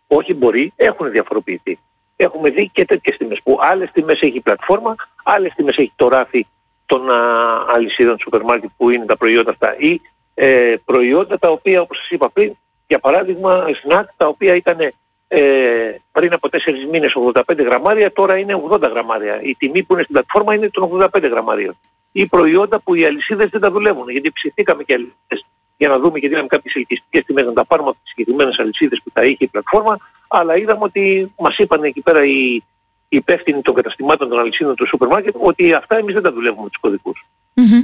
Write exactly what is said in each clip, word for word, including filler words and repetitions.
Όχι μπορεί, έχουν διαφοροποιηθεί. Έχουμε δει και τέτοιες τιμές που άλλες τιμές έχει η πλατφόρμα, άλλες τιμές έχει το ράφι των α, αλυσίδων σούπερ μάρκετ που είναι τα προϊόντα αυτά, ή ε, προϊόντα τα οποία, όπως σας είπα πριν, για παράδειγμα σνακ τα οποία ήταν ε, πριν από τέσσερις μήνες ογδόντα πέντε γραμμάρια, τώρα είναι ογδόντα γραμμάρια. Η τιμή που είναι στην πλατφόρμα είναι των ογδόντα πέντε γραμμάριων. Ή προϊόντα που οι αλυσίδες δεν τα δουλεύουν, γιατί ψηθήκαμε και αλυσίδες για να δούμε και δίναμε κάποιες ελκυστικές τιμές να τα πάρουμε από τις συγκεκριμένες αλυσίδες που τα είχε η πλατφόρμα, αλλά είδαμε ότι μας είπαν εκεί πέρα οι, οι υπεύθυνοι των καταστημάτων των αλυσίδων του σούπερ μάρκετ ότι αυτά εμείς δεν τα δουλεύουμε με τους κωδικούς. Mm-hmm.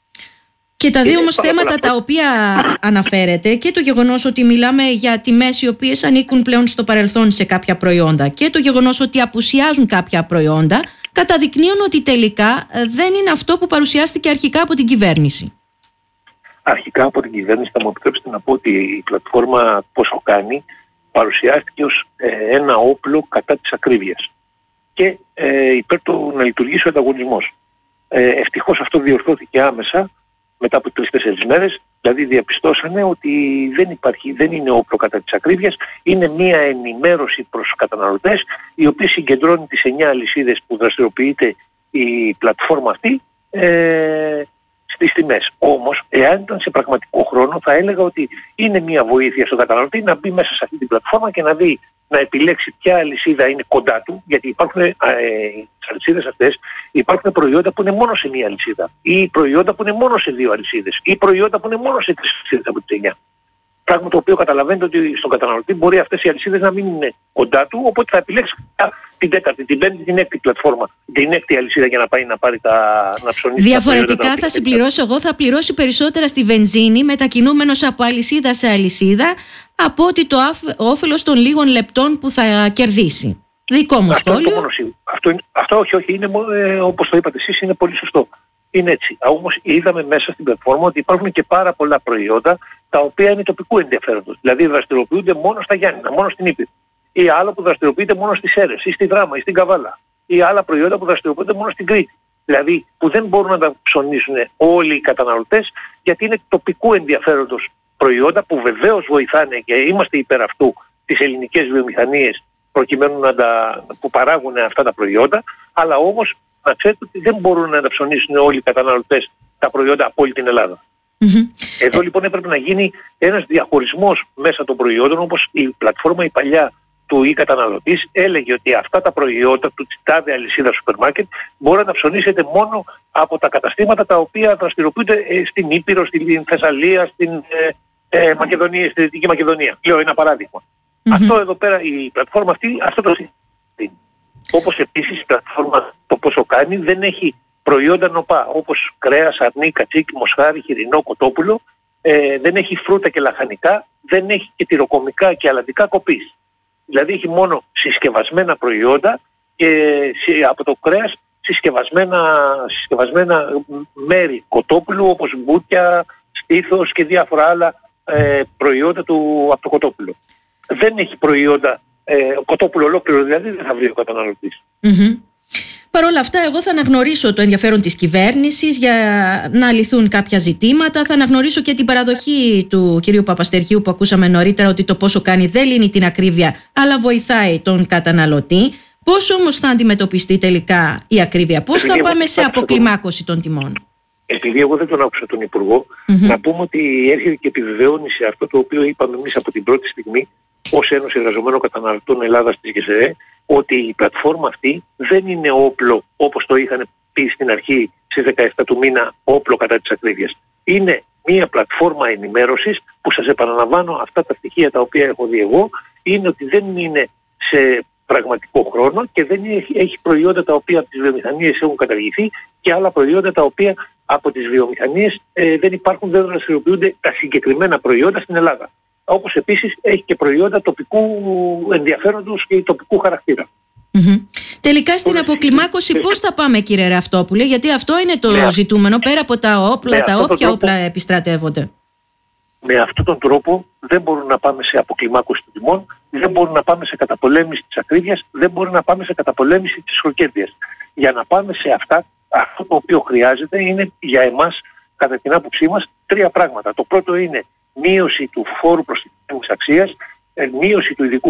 Και τα δύο όμως θέματα τα οποία αναφέρετε, και το γεγονός ότι μιλάμε για τιμές οι οποίες ανήκουν πλέον στο παρελθόν σε κάποια προϊόντα και το γεγονός ότι απουσιάζουν κάποια προϊόντα, καταδεικνύουν ότι τελικά δεν είναι αυτό που παρουσιάστηκε αρχικά από την κυβέρνηση. Αρχικά από την κυβέρνηση, θα μου επιτρέψετε να πω ότι η πλατφόρμα πόσο κάνει παρουσιάστηκε ως ε, ένα όπλο κατά της ακρίβειας και ε, υπέρ του να λειτουργήσει ο ανταγωνισμός. Ε, ευτυχώς αυτό διορθώθηκε άμεσα μετά από τρεις-τέσσερις μέρες, δηλαδή διαπιστώσανε ότι δεν υπάρχει, δεν είναι όπλο κατά της ακρίβειας, είναι μια ενημέρωση προς τους καταναλωτές, η οποία συγκεντρώνει τις εννιά αλυσίδες που δραστηριοποιείται η πλατφόρμα αυτή ε, στις τιμές. Όμως, εάν ήταν σε πραγματικό χρόνο, θα έλεγα ότι είναι μια βοήθεια στον καταναλωτή να μπει μέσα σε αυτή την πλατφόρμα και να δει, να επιλέξει ποια αλυσίδα είναι κοντά του, γιατί υπάρχουν ε, στις αλυσίδες αυτές υπάρχουν προϊόντα που είναι μόνο σε μία αλυσίδα, ή προϊόντα που είναι μόνο σε δύο αλυσίδες, ή προϊόντα που είναι μόνο σε τρεις αλυσίδες από τις εννιά. Πράγμα το οποίο καταλαβαίνετε ότι στον καταναλωτή μπορεί αυτές οι αλυσίδες να μην είναι κοντά του, οπότε θα επιλέξει την τέταρτη, την πέμπτη, την έκτη πλατφόρμα, την έκτη αλυσίδα για να πάει να πάρει τα να ψωνίσει. Διαφορετικά θα συμπληρώσω εγώ, θα πληρώσει περισσότερα στη βενζίνη μετακινούμενος από αλυσίδα σε αλυσίδα από ότι το όφελος των λίγων λεπτών που θα κερδίσει. Δικό μου αυτό σχόλιο. Είναι το αυτό, είναι, αυτό όχι, όχι, είναι, ε, όπως το είπατε εσείς, είναι πολύ σωστό. Είναι έτσι. Όμως είδαμε μέσα στην πλατφόρμα ότι υπάρχουν και πάρα πολλά προϊόντα τα οποία είναι τοπικού ενδιαφέροντος. Δηλαδή δραστηριοποιούνται μόνο στα Γιάννηνα, μόνο στην Ήπειρο. Ή άλλα που δραστηριοποιούνται μόνο στις Σέρρες, ή στη Δράμα, ή στην Καβάλα. Ή άλλα προϊόντα που δραστηριοποιούνται μόνο στην Κρήτη. Δηλαδή που δεν μπορούν να τα ψωνίσουν όλοι οι καταναλωτές, γιατί είναι τοπικού ενδιαφέροντος προϊόντα που βεβαίως βοηθάνε και είμαστε υπέρ αυτού τις ελληνικές βιομηχανίες προκειμένου να τα, που παράγουν αυτά τα προϊόντα, αλλά όμως να ξέρετε ότι δεν μπορούν να τα ψωνίσουν όλοι οι καταναλωτές τα προϊόντα από όλη την Ελλάδα. Mm-hmm. Εδώ λοιπόν έπρεπε να γίνει ένας διαχωρισμός μέσα των προϊόντων, όπως η πλατφόρμα η παλιά του e-καταναλωτής έλεγε ότι αυτά τα προϊόντα του τάδε αλυσίδα σούπερ μάρκετ μπορεί να τα ψωνίσετε μόνο από τα καταστήματα τα οποία δραστηριοποιούνται ε, στην Ήπειρο, στην Θεσσαλία, στην ε, ε, Μακεδονία, στη Δυτική Μακεδονία. Λέω ένα παράδειγμα. Mm-hmm. Αυτό εδώ πέρα, η πλατφόρμα αυτή, αυτό το συστήνει. Όπως επίσης η πλατφόρμα το πόσο κάνει δεν έχει προϊόντα νοπά, όπως κρέας, αρνί, κατσίκι, μοσχάρι, χοιρινό, κοτόπουλο, ε, δεν έχει φρούτα και λαχανικά, δεν έχει και τυροκομικά και αλαντικά κοπής. Δηλαδή έχει μόνο συσκευασμένα προϊόντα και από το κρέας συσκευασμένα, συσκευασμένα μέρη κοτόπουλου, όπως μπούτια, στήθος και διάφορα άλλα ε, προϊόντα του, από το κοτόπουλο. Δεν έχει προϊόντα, ε, κοτόπουλο ολόκληρο δηλαδή δεν θα βρει ο καταναλωτής. Mm-hmm. Παρ' όλα αυτά, εγώ θα αναγνωρίσω το ενδιαφέρον της κυβέρνησης για να λυθούν κάποια ζητήματα. Θα αναγνωρίσω και την παραδοχή του κυρίου Παπαστεριού που ακούσαμε νωρίτερα, ότι το πόσο κάνει δεν λύνει την ακρίβεια, αλλά βοηθάει τον καταναλωτή. Πώς όμως θα αντιμετωπιστεί τελικά η ακρίβεια, πώς θα πάμε σε αποκλιμάκωση των τιμών? Επειδή εγώ δεν τον άκουσα τον Υπουργό, mm-hmm. να πούμε ότι έρχεται και επιβεβαιώνει σε αυτό το οποίο είπαμε εμείς από την πρώτη στιγμή ως Ένωση Εργαζομένων Καταναλωτών Ελλάδας της ΓΕΣΕΕ, ότι η πλατφόρμα αυτή δεν είναι όπλο όπως το είχαν πει στην αρχή στις δεκαεπτά του μήνα, όπλο κατά της ακρίβειας. Είναι μια πλατφόρμα ενημέρωσης που, σας επαναλαμβάνω, αυτά τα στοιχεία τα οποία έχω δει εγώ είναι ότι δεν είναι σε πραγματικό χρόνο και δεν έχει, έχει προϊόντα τα οποία από τις βιομηχανίες έχουν καταργηθεί και άλλα προϊόντα τα οποία από τις βιομηχανίες ε, δεν υπάρχουν, δεν δραστηριοποιούνται τα συγκεκριμένα προϊόντα στην Ελλάδα. Όπως επίσης έχει και προϊόντα τοπικού ενδιαφέροντος και τοπικού χαρακτήρα. Mm-hmm. Τελικά στην αποκλιμάκωση πώς θα πάμε, κύριε Ραφτόπουλε, γιατί αυτό είναι το με ζητούμενο, πέρα από τα όπλα, τα όποια τρόπο, όπλα επιστρατεύονται. Με αυτόν τον τρόπο δεν μπορούμε να πάμε σε αποκλιμάκωση των τιμών, δεν μπορούμε να πάμε σε καταπολέμηση της ακρίβειας, δεν μπορούμε να πάμε σε καταπολέμηση της χροκέρδειας. Για να πάμε σε αυτά, αυτό το οποίο χρειάζεται είναι για εμάς, κατά την άποψή μας, τρία πράγματα. Το πρώτο είναι μείωση του φόρου προστιθέμενης αξίας, μείωση του ειδικού